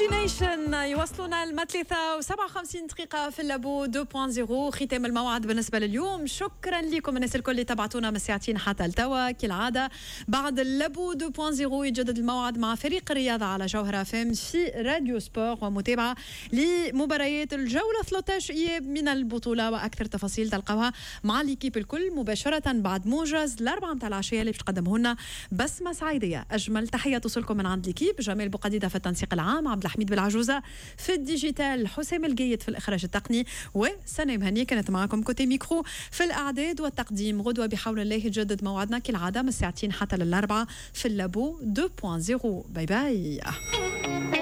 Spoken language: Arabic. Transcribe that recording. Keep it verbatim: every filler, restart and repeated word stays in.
ايماجينيشن يوصلونا المثلثة وسبعة وخمسين دقيقة في اللابو اثنين فاصلة صفر. ختام الموعد بالنسبة لليوم. شكرا لكم الناس الكل اللي تبعتونا من ساعتين حتى التوا. كالعادة بعد اللابو اثنين فاصلة صفر يتجدد الموعد مع فريق الرياضة على جوهرة فام في راديو سبور ومتابعة لمباريات الجولة ثلاثة عشر إياب من البطولة وأكثر تفاصيل تلقاوها مع الكيب الكل مباشرة بعد موجز الأربعة متاع العشية اللي بتقدمه لنا بسمة سعيدية. أجمل تحية توصلكم من عند الكيب. جمال بوقديدة في التنسيق العام، عبد الحميد بالعجوزة في الديجيتال، حسام الجيد في الإخراج التقني، وسنة مهني كانت معكم كوتي ميكرو في الأعداد والتقديم. غدوة بحول الله يجدد موعدنا كالعادة من الساعتين حتى للأربعة في اللابو اثنين فاصلة صفر. باي باي.